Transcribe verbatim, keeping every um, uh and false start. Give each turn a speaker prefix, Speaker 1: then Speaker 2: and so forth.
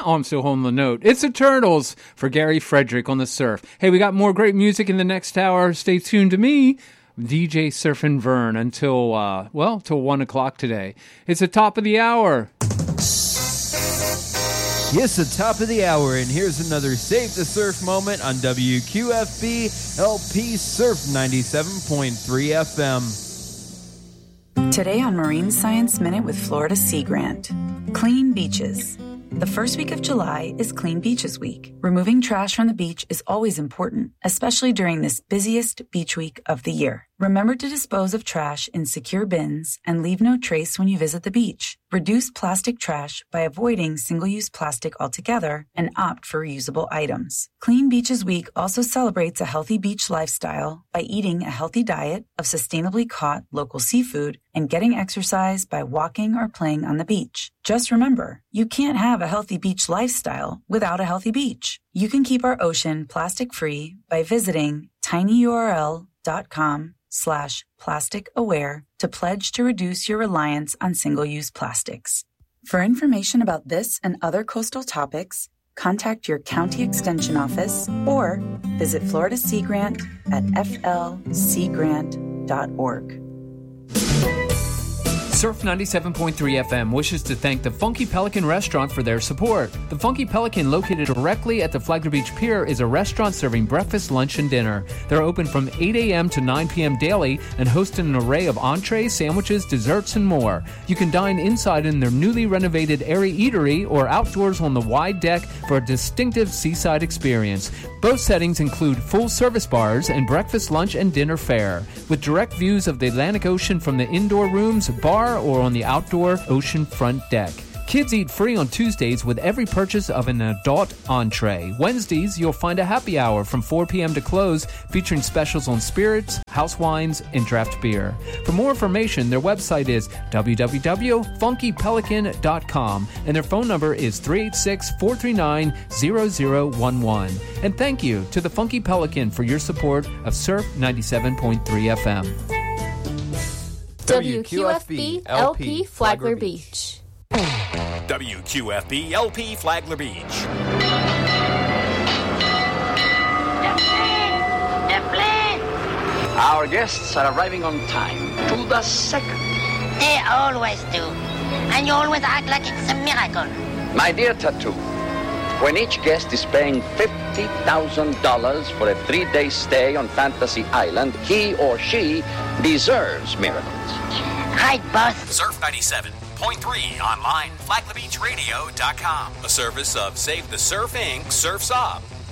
Speaker 1: Oh, I'm still holding the note. It's the Turtles for Gary Frederick on the Surf. Hey, we got more great music in the next hour. Stay tuned to me, D J Surfin' Vern, until, uh, well, till one o'clock today. It's the top of the hour.
Speaker 2: Yes, the top of the hour, and here's another Save the Surf moment on W Q F B L P Surf ninety-seven point three F M.
Speaker 3: Today on Marine Science Minute with Florida Sea Grant. Clean beaches. The first week of July is Clean Beaches Week. Removing trash from the beach is always important, especially during this busiest beach week of the year. Remember to dispose of trash in secure bins and leave no trace when you visit the beach. Reduce plastic trash by avoiding single-use plastic altogether and opt for reusable items. Clean Beaches Week also celebrates a healthy beach lifestyle by eating a healthy diet of sustainably caught local seafood and getting exercise by walking or playing on the beach. Just remember, you can't have a healthy beach lifestyle without a healthy beach. You can keep our ocean plastic-free by visiting tinyurl.com slash plastic aware to pledge to reduce your reliance on single-use plastics. For information about this and other coastal topics, contact your county extension office or visit Florida Sea Grant at f l sea grant dot org.
Speaker 1: Surf ninety-seven point three F M wishes to thank the Funky Pelican Restaurant for their support. The Funky Pelican, located directly at the Flagler Beach Pier, is a restaurant serving breakfast, lunch, and dinner. They're open from eight a.m. to nine p.m. daily and host an array of entrees, sandwiches, desserts, and more. You can dine inside in their newly renovated airy eatery or outdoors on the wide deck for a distinctive seaside experience. Both settings include full-service bars and breakfast, lunch, and dinner fare, with direct views of the Atlantic Ocean from the indoor rooms, bar, or on the outdoor ocean front deck. Kids eat free on Tuesdays with every purchase of an adult entree. Wednesdays, you'll find a happy hour from four p.m. to close, featuring specials on spirits, house wines, and draft beer. For more information, their website is w w w dot funky pelican dot com, and their phone number is three eight six, four three nine, zero zero one one. And thank you to the Funky Pelican for your support of Surf ninety-seven point three F M.
Speaker 4: W Q F B L P Flagler Beach.
Speaker 5: W Q F B L P Flagler Beach.
Speaker 6: Our guests are arriving on time, to the second.
Speaker 7: They always do. And you always act like it's a miracle.
Speaker 6: My dear Tattoo, when each guest is paying fifty thousand dollars for a three-day stay on Fantasy Island, he or she deserves miracles.
Speaker 7: Right, boss.
Speaker 5: Surf ninety-seven point three online, flagler beach radio dot com. A service of Save the Surf Incorporated. Surf's Up.